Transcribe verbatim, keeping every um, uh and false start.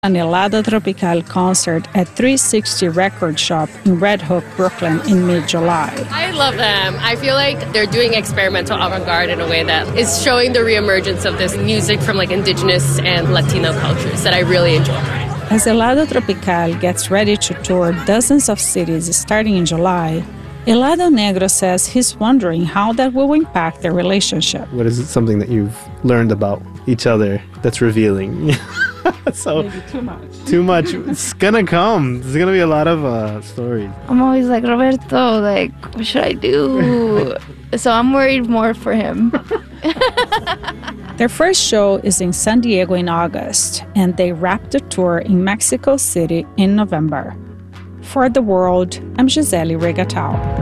An Helado Tropical concert at three sixty Record Shop in Red Hook, Brooklyn in mid-July. I love them. I feel like they're doing experimental avant-garde in a way that is showing the reemergence of this music from like indigenous and Latino cultures that I really enjoy. As Helado Tropical gets ready to tour dozens of cities starting in July, Helado Negro says he's wondering how that will impact their relationship. What is it, something that you've learned about each other that's revealing? So Maybe too much. Too much. It's gonna come. There's gonna be a lot of uh, stories. I'm always like, Roberto, like, what should I do? So I'm worried more for him. Their first show is in San Diego in August, and they wrap the tour in Mexico City in November. For The World, I'm Gisele Regatau.